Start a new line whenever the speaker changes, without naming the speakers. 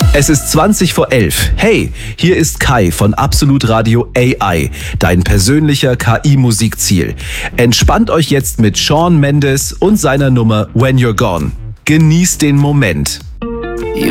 Es ist 20 vor 11. Hey, hier ist Kai von Absolut Radio AI, dein persönlicher KI-Musikziel. Entspannt euch jetzt mit Shawn Mendes und seiner Nummer When You're Gone. Genießt den Moment.